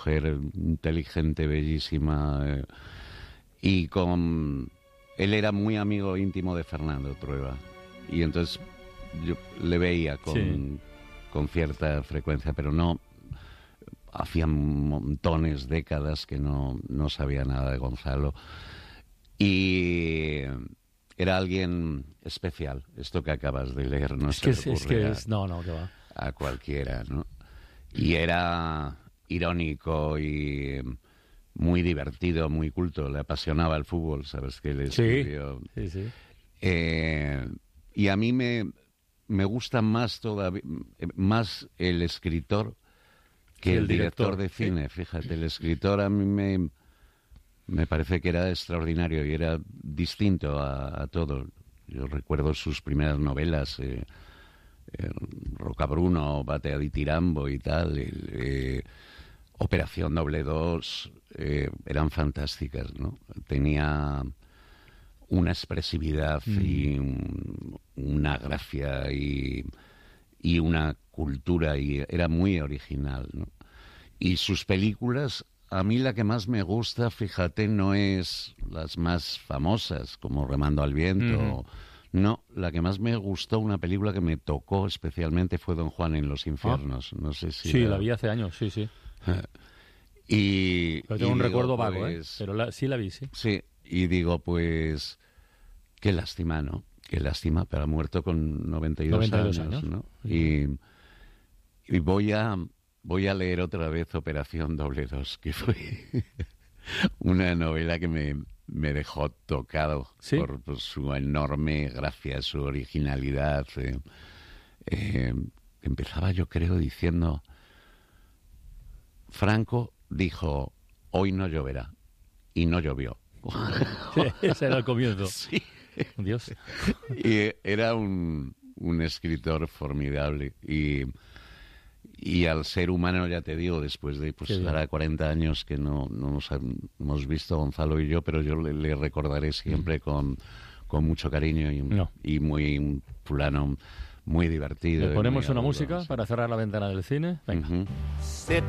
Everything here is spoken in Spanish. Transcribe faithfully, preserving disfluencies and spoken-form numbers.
mujer inteligente, bellísima, eh, y con... Él era muy amigo íntimo de Fernando Trueba, y entonces yo le veía con, sí. con cierta frecuencia, pero no... Hacía montones, décadas que no, no sabía nada de Gonzalo. Y era alguien especial. Esto que acabas de leer no es se que le es, ocurre es que a, es, no, no, que va. a cualquiera, ¿no? Y era irónico y muy divertido, muy culto. Le apasionaba el fútbol, ¿sabes? Que él escribió. Sí, sí, sí. Eh, y a mí me, me gusta más todavía, más el escritor que el, el director, director de cine. ¿Sí? Fíjate, el escritor a mí me, me parece que era extraordinario y era distinto a, a todo. Yo recuerdo sus primeras novelas, eh, eh, Rocabruno, Batea di Tirambo y tal, el, eh, Operación Doble Dos, eh, eran fantásticas, ¿no? Tenía una expresividad mm. y un, una gracia y, y una cultura, y era muy original, ¿no? Y sus películas, a mí la que más me gusta, fíjate, no es las más famosas, como Remando al Viento. Uh-huh. No, la que más me gustó, una película que me tocó especialmente, fue Don Juan en los infiernos. Ah. No sé si... Sí, la... la vi hace años, sí, sí. y Pero tengo y un digo, recuerdo vago, pues, ¿eh? Pero la, sí la vi, sí. Sí, y digo, pues, qué lástima, ¿no? Qué lástima, pero ha muerto con noventa y dos, noventa y dos años, años, ¿no? Uh-huh. Y, y voy a... Voy a leer otra vez Operación Doble Dos, que fue una novela que me, me dejó tocado. ¿Sí? por, por su enorme gracia, su originalidad. Eh, eh, empezaba, yo creo, diciendo... Franco dijo, hoy no lloverá, y no llovió. Sí, ese era el comienzo. Sí. Dios. Y era un, un escritor formidable, y... Y al ser humano, ya te digo, después de pues hará cuarenta años que no, no nos hemos visto, Gonzalo y yo, pero yo le, le recordaré siempre mm. con, con mucho cariño y, no. y muy un fulano muy divertido. ¿Le ponemos una música para cerrar la ventana del cine? Venga. Uh-huh.